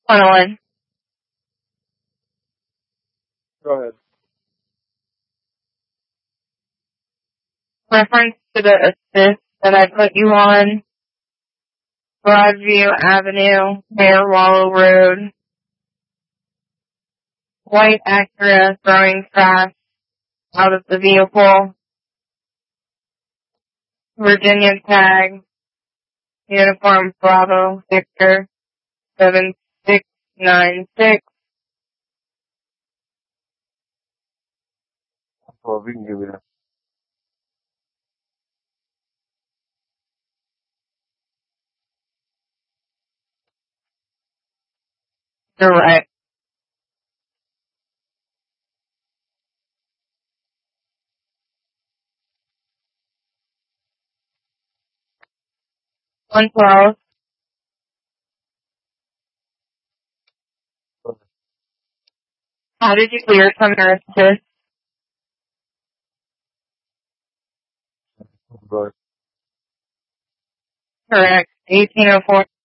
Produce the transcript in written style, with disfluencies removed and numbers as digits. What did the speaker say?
101. Go ahead. Reference to the assist that I put you on, Broadview Avenue, Bear Wallow Road, white Acura throwing trash out of the vehicle, Virginia tag, uniform Bravo Victor 7696. Well, we can give you that. Direct. $112. How did you clear from your assist? Go ahead. Correct. 1804.